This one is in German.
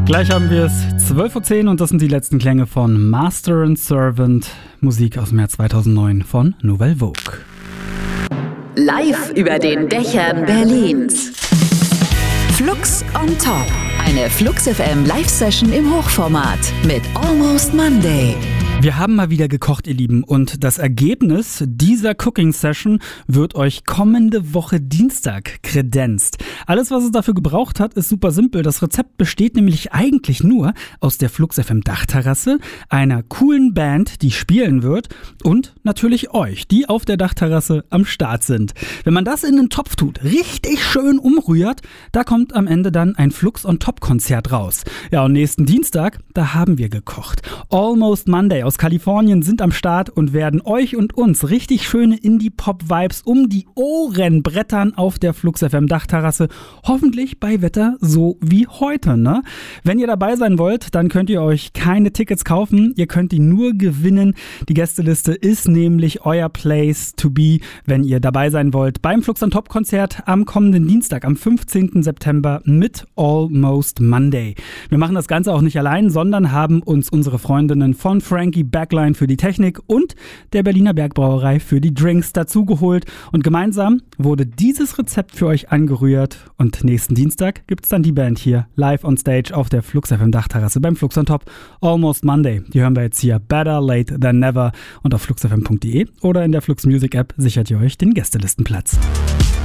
Gleich haben wir es 12.10 Uhr und das sind die letzten Klänge von Master and Servant, Musik aus dem Jahr 2009 von Nouvelle Vogue. Live über den Dächern Berlins. Flux on Top. Eine Flux FM Live-Session im Hochformat mit Almost Monday. Wir haben mal wieder gekocht, ihr Lieben, und das Ergebnis dieser Cooking-Session wird euch kommende Woche Dienstag kredenzt. Alles, was es dafür gebraucht hat, ist super simpel. Das Rezept besteht nämlich eigentlich nur aus der Flux FM Dachterrasse, einer coolen Band, die spielen wird, und natürlich euch, die auf der Dachterrasse am Start sind. Wenn man das in den Topf tut, richtig schön umrührt, da kommt am Ende dann ein Flux on Top Konzert raus. Ja, und nächsten Dienstag, da haben wir gekocht. Almost Monday aus Kalifornien sind am Start und werden euch und uns richtig schöne Indie-Pop-Vibes um die Ohren brettern auf der Flux FM Dachterrasse. Hoffentlich bei Wetter so wie heute, ne? Wenn ihr dabei sein wollt, dann könnt ihr euch keine Tickets kaufen. Ihr könnt die nur gewinnen. Die Gästeliste ist nämlich euer Place to be, wenn ihr dabei sein wollt beim Flux on Top Konzert am kommenden Dienstag, am 15. September mit Almost Monday. Wir machen das Ganze auch nicht allein, sondern haben uns unsere Freundinnen von Frankie Backline für die Technik und der Berliner Bergbrauerei für die Drinks dazugeholt. Und gemeinsam wurde dieses Rezept für euch angerührt. Und nächsten Dienstag gibt es dann die Band hier live on stage auf der Flux FM Dachterrasse beim Flux on Top. Almost Monday. Die hören wir jetzt hier. Better late than never. Und auf fluxfm.de oder in der Flux Music App sichert ihr euch den Gästelistenplatz.